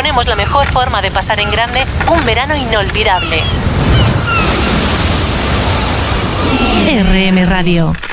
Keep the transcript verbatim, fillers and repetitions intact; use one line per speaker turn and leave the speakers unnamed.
proponemos la mejor forma de pasar en grande un verano inolvidable. R M Radio.